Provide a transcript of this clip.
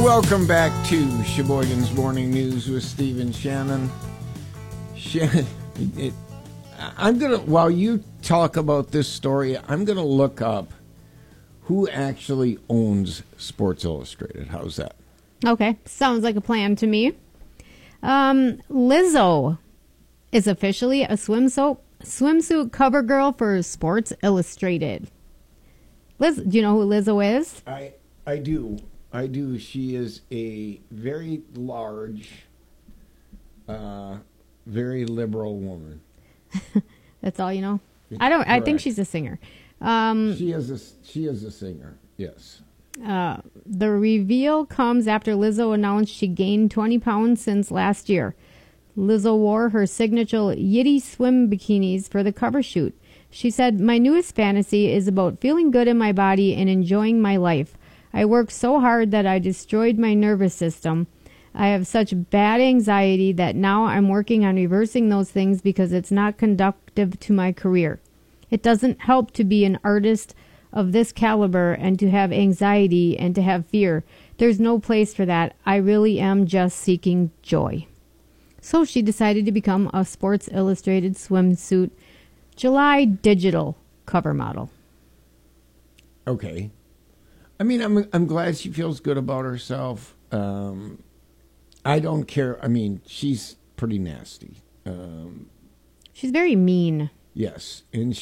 welcome back to Sheboygan's Morning News with Steve and Shannon. I'm going to, while you talk about this story, I'm going to look up who actually owns Sports Illustrated. How's that? Okay, sounds like a plan to me. Lizzo is officially a swimsuit cover girl for Sports Illustrated. Do you know who Lizzo is? I do. She is a very large, very liberal woman. That's all you know? I think she's a singer. She is a singer, yes. The reveal comes after Lizzo announced she gained 20 pounds since last year. Lizzo wore her signature Yitty swim bikinis for the cover shoot. She said, "My newest fantasy is about feeling good in my body and enjoying my life. I worked so hard that I destroyed my nervous system. I have such bad anxiety that now I'm working on reversing those things because it's not conducive to my career. It doesn't help to be an artist of this caliber and to have anxiety and to have fear. There's no place for that. I really am just seeking joy." So she decided to become a Sports Illustrated swimsuit July digital cover model. Okay. I mean, I'm glad she feels good about herself. I don't care. I mean, she's pretty nasty. She's very mean. Yes, and